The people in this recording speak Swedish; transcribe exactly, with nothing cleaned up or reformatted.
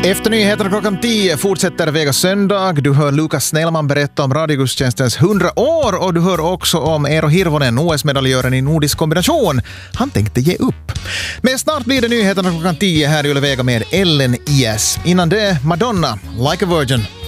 Efter nyheterna klockan tio fortsätter Vega söndag. Du hör Lukas Snellman berätta om radiogudstjänstens hundra år och du hör också om Eero Hirvonen, O S-medaljören i nordisk kombination. Han tänkte ge upp. Men snart blir det nyheterna klockan tio här i Yle Vega med Ellen I S. Innan det, Madonna, Like a Virgin.